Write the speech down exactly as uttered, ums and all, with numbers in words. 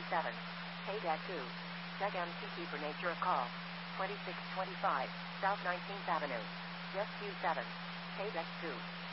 seven. Payback two. Check M C T for nature of call. twenty-six twenty-five, South nineteenth Avenue. Just Q seven. Payback two.